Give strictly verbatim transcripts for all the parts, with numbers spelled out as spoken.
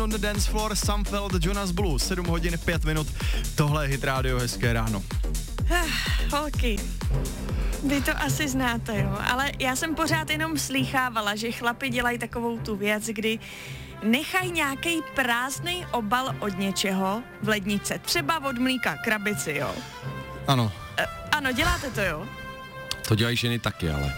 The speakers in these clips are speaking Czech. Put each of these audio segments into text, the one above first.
On the dance floor, Sam Feld, Jonas Blue, sedm hodin pět minut, tohle je Hit Radio, hezké ráno. Holky, vy to asi znáte, jo, ale já jsem pořád jenom slýchávala, že chlapi dělají takovou tu věc, kdy nechají nějaký prázdný obal od něčeho v ledničce, třeba od mlíka, krabici, jo. Ano. E, ano, děláte to, jo? To dělají ženy taky, ale.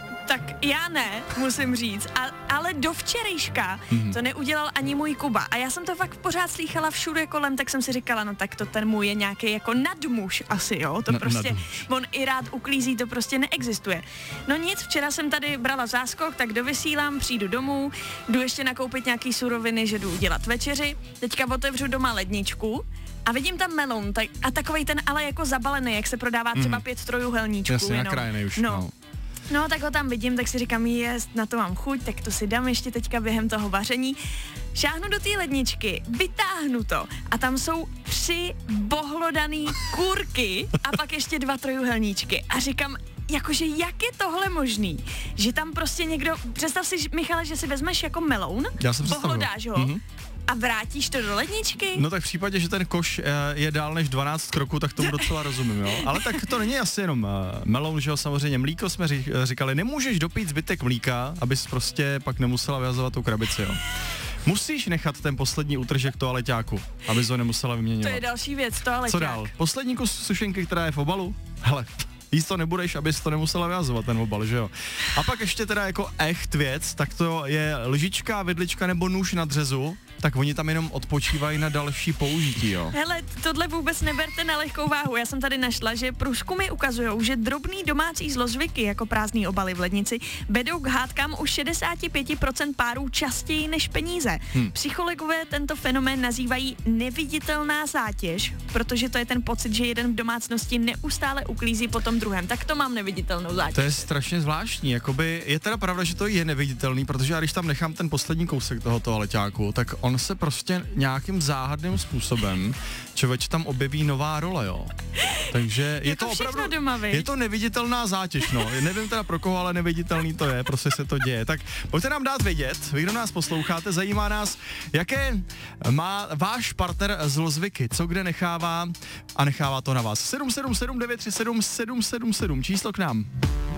Tak já ne, musím říct, a, ale do včerejška mm-hmm. to neudělal ani můj Kuba. A já jsem to fakt pořád slýchala všude kolem, tak jsem si říkala, no tak to ten můj je nějaký jako nadmuž asi, jo, to Na, prostě, nadmuž. on i rád uklízí, to prostě neexistuje. No nic, včera jsem tady brala záskok, tak dovysílám, přijdu domů, jdu ještě nakoupit nějaký suroviny, že jdu udělat večeři, teďka otevřu doma ledničku, a vidím tam melon, tak, a takovej ten ale jako zabalený, jak se prodává třeba mm. pět trojuhelníčků. Jasně, jenom. nakrájený už. No. no. No, tak ho tam vidím, tak si říkám, jest, na to mám chuť, tak to si dám ještě teďka během toho vaření. Šáhnu do té ledničky, vytáhnu to a tam jsou tři bohlodaný kůrky a pak ještě dva trojuhelníčky. A říkám, jakože jak je tohle možný? Že tam prostě někdo, představ si, Michale, že si vezmeš jako meloun, Já jsem bohlodáš ho, mm-hmm. a vrátíš to do ledničky? No tak v případě, že ten koš je dál než dvanáct kroků, tak tomu docela rozumím, jo. Ale tak to není asi jenom meloun, že jo, samozřejmě mlíko jsme říkali, nemůžeš dopít zbytek mlíka, abys prostě pak nemusela vyhazovat tu krabici, jo. Musíš nechat ten poslední útržek toaleťáku, abys ho nemusela vyměňovat. To je další věc, toaleťák. Co dál? Poslední kus sušenky, která je v obalu? Hele, jíst to nebudeš, abys to nemusela vyhazovat ten obal, že jo. A pak ještě teda jako echt věc, tak to je lžička, vidlička nebo nůž na dřezu, tak oni tam jenom odpočívají na další použití, jo. Hele, tohle vůbec neberte na lehkou váhu. Já jsem tady našla, že průzkumy ukazují, že drobný domácí zlozvyky, jako prázdný obaly v lednici, vedou k hádkám u šedesát pět procent párů častěji než peníze. Hmm. Psychologové tento fenomén nazývají neviditelná zátěž, protože to je ten pocit, že jeden v domácnosti neustále uklízí po tom druhém. Tak to mám neviditelnou zátěž. To je strašně zvláštní, jakoby je teda pravda, že to je neviditelný, protože já když tam nechám ten poslední kousek toho toaleťáku, tak on se prostě nějakým záhadným způsobem člověč tam objeví nová role, jo. Takže je jako to opravdu, doma, je to neviditelná zátěž, no. Nevím teda pro koho, ale neviditelný to je, prostě se to děje. Tak pojďte nám dát vědět, vy, kdo nás posloucháte, zajímá nás, jaké má váš partner zlozvyky, co kde nechává a nechává to na vás. sedm sedm sedm devět tři sedm sedm sedm sedm, číslo k nám.